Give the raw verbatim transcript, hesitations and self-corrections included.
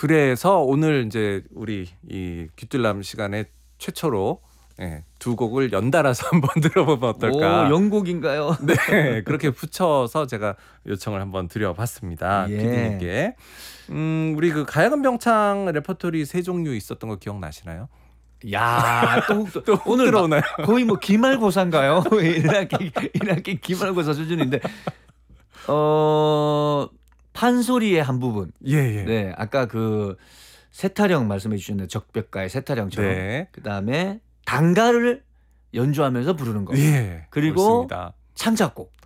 그래서 오늘 이제 우리 이 귀뚫람 시간에 최초로 예, 두 곡을 연달아서 한번 들어보면 어떨까. 오, 영곡인가요? 네, 그렇게 붙여서 제가 요청을 한번 드려봤습니다. 예. 피디님께. 음, 우리 그 가야금 병창 레퍼토리 세 종류 있었던 거 기억나시나요? 야, 또, 또, 또 오늘 들어오나요? 막 거의 뭐 기말고사인가요? 일학기 일학기 기말고사 수준인데 어 판소리의 한 부분. 예, 예. 네, 아까 그 세타령 말씀해 주셨는데 적벽가의 세타령처럼. 네. 그다음에 단가를 연주하면서 부르는 거. 예. 그리고 그렇습니다. 창작곡.